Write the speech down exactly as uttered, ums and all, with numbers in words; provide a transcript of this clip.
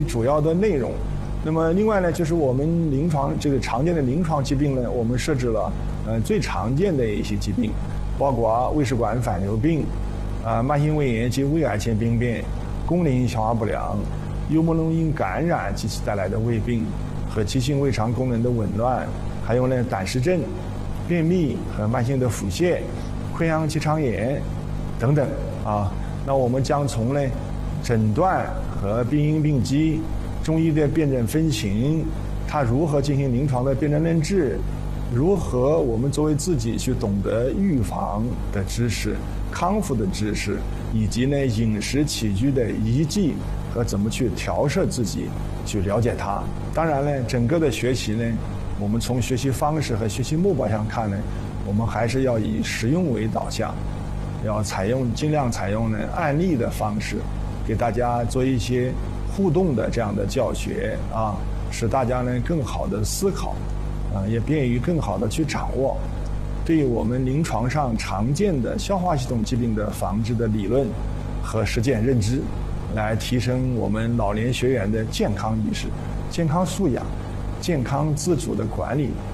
主要的内容。那么另外呢，就是我们临床这个常见的临床疾病呢，我们设置了呃最常见的一些疾病，包括胃食管反流病、啊慢性胃炎及胃癌前病变、功能消化不良、幽门螺因感染及其带来的胃病和急性胃肠功能的紊乱，还有呢胆石症、便秘和慢性的腹泻、溃疡结肠炎等等啊。那我们将从呢诊断和病因病机、中医的辨证分型，它如何进行临床的辨证论治，如何我们作为自己去懂得预防的知识、康复的知识，以及呢饮食起居的宜忌和怎么去调摄自己，去了解它。当然呢，整个的学习呢，我们从学习方式和学习目标上看呢，我们还是要以实用为导向，要采用尽量采用呢案例的方式，给大家做一些互动的这样的教学啊，使大家呢更好的思考，啊，也便于更好的去掌握对于我们临床上常见的消化系统疾病的防治的理论和实践认知，来提升我们老年学员的健康意识、健康素养、健康自主的管理